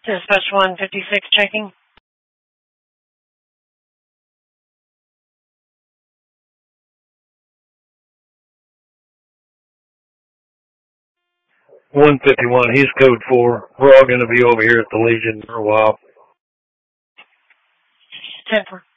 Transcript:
Dispatch 156 checking. $151, he's code 4. We're all going to be over here at the Legion for a while. 10-4.